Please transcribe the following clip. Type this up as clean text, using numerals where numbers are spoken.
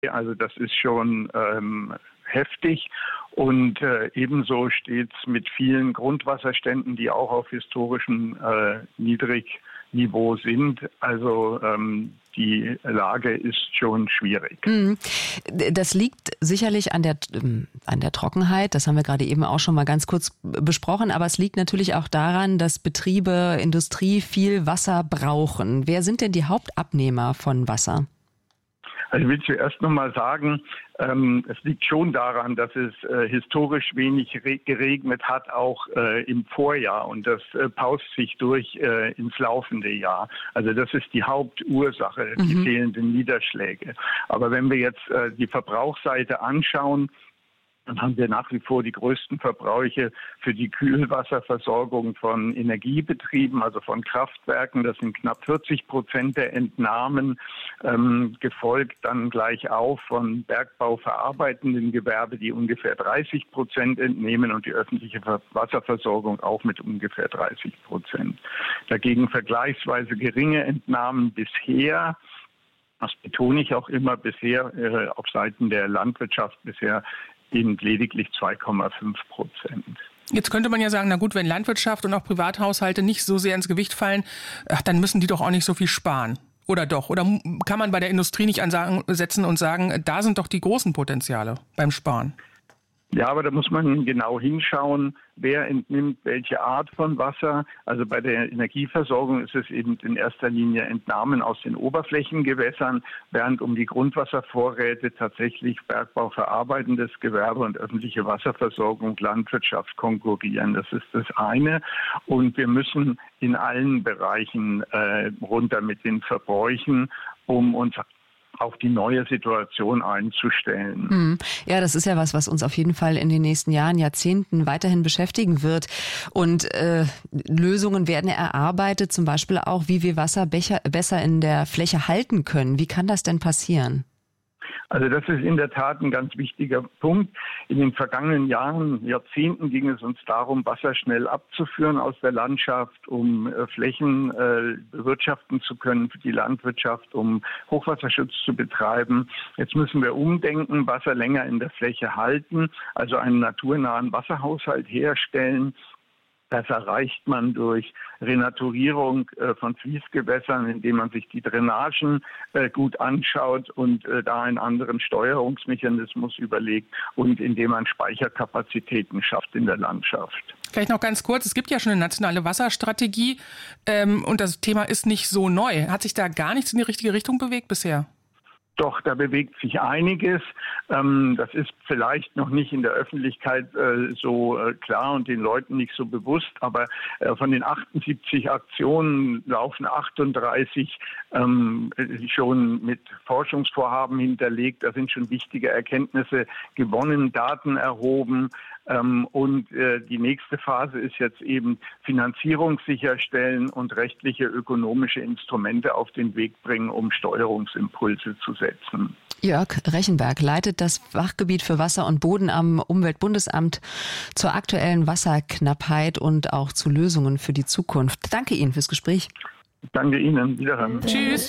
Also das ist schon heftig. Und ebenso steht es mit vielen Grundwasserständen, die auch auf historischem Niedrigniveau sind. Also die Lage ist schon schwierig. Das liegt sicherlich an der Trockenheit. Das haben wir gerade eben auch schon mal ganz kurz besprochen. Aber es liegt natürlich auch daran, dass Betriebe, Industrie viel Wasser brauchen. Wer sind denn die Hauptabnehmer von Wasser? Also ich will zuerst nochmal sagen, es liegt schon daran, dass es historisch wenig geregnet hat, auch im Vorjahr. Und das paust sich durch ins laufende Jahr. Also das ist die Hauptursache, die fehlenden Niederschläge. Aber wenn wir jetzt die Verbrauchsseite anschauen, dann haben wir nach wie vor die größten Verbräuche für die Kühlwasserversorgung von Energiebetrieben, also von Kraftwerken. Das sind knapp 40% der Entnahmen, gefolgt dann gleich auf von bergbauverarbeitenden Gewerbe, die ungefähr 30% entnehmen und die öffentliche Wasserversorgung auch mit ungefähr 30%. Dagegen vergleichsweise geringe Entnahmen bisher. Das betone ich auch immer bisher auf Seiten der Landwirtschaft bisher eben lediglich 2,5%. Jetzt könnte man ja sagen, na gut, wenn Landwirtschaft und auch Privathaushalte nicht so sehr ins Gewicht fallen, dann müssen die doch auch nicht so viel sparen. Oder doch? Oder kann man bei der Industrie nicht ansetzen und sagen, da sind doch die großen Potenziale beim Sparen? Ja, aber da muss man genau hinschauen, wer entnimmt welche Art von Wasser. Also bei der Energieversorgung ist es eben in erster Linie Entnahmen aus den Oberflächengewässern, während um die Grundwasservorräte tatsächlich bergbauverarbeitendes Gewerbe und öffentliche Wasserversorgung, Landwirtschaft konkurrieren. Das ist das eine. Und wir müssen in allen Bereichen runter mit den Verbräuchen, um uns auf die neue Situation einzustellen. Ja, das ist ja was uns auf jeden Fall in den nächsten Jahren, Jahrzehnten weiterhin beschäftigen wird. Und Lösungen werden erarbeitet, zum Beispiel auch, wie wir Wasser besser in der Fläche halten können. Wie kann das denn passieren? Also das ist in der Tat ein ganz wichtiger Punkt. In den vergangenen Jahren, Jahrzehnten ging es uns darum, Wasser schnell abzuführen aus der Landschaft, um Flächen bewirtschaften zu können für die Landwirtschaft, um Hochwasserschutz zu betreiben. Jetzt müssen wir umdenken, Wasser länger in der Fläche halten, also einen naturnahen Wasserhaushalt herstellen. Das erreicht man durch Renaturierung von Fließgewässern, indem man sich die Drainagen gut anschaut und da einen anderen Steuerungsmechanismus überlegt und indem man Speicherkapazitäten schafft in der Landschaft. Vielleicht noch ganz kurz, es gibt ja schon eine nationale Wasserstrategie und das Thema ist nicht so neu. Hat sich da gar nichts in die richtige Richtung bewegt bisher? Doch, da bewegt sich einiges. Das ist vielleicht noch nicht in der Öffentlichkeit so klar und den Leuten nicht so bewusst, aber von den 78 Aktionen laufen 38 schon mit Forschungsvorhaben hinterlegt. Da sind schon wichtige Erkenntnisse gewonnen, Daten erhoben. Und die nächste Phase ist jetzt eben Finanzierung sicherstellen und rechtliche, ökonomische Instrumente auf den Weg bringen, um Steuerungsimpulse zu setzen. Jörg Rechenberg leitet das Fachgebiet für Wasser und Boden am Umweltbundesamt zur aktuellen Wasserknappheit und auch zu Lösungen für die Zukunft. Danke Ihnen fürs Gespräch. Danke Ihnen. Wiederhören. Tschüss.